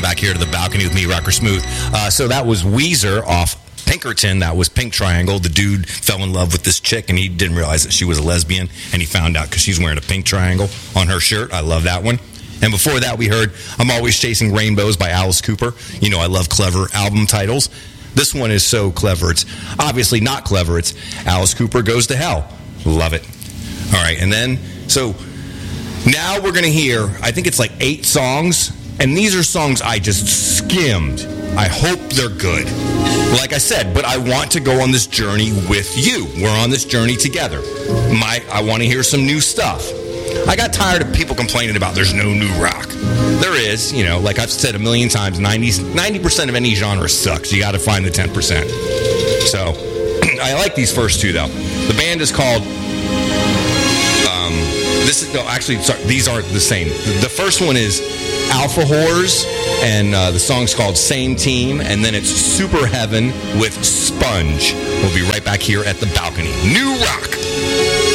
back here to the balcony with me, Rocker Smooth. So that was Weezer off Pinkerton. That was Pink Triangle. The dude fell in love with this chick, and he didn't realize that she was a lesbian, and he found out because she's wearing a pink triangle on her shirt. I love that one. And before that, we heard I'm Always Chasing Rainbows by Alice Cooper. You know, I love clever album titles. This one is so clever. It's obviously not clever. It's Alice Cooper Goes to Hell. Love it. All right, and then, so now we're going to hear, I think it's like 8 songs, and these are songs I just skimmed. I hope they're good. Like I said, but I want to go on this journey with you. We're on this journey together. I want to hear some new stuff. I got tired of people complaining about there's no new rock. There is, you know, like I've said a million times, 90% of any genre sucks. You got to find the 10%. So, I like these first 2, though. The band is called... these aren't the same. The first one is Alpha Whores, and the song's called Same Team, and then it's Super Heaven with Sponge. We'll be right back here at the balcony. New rock!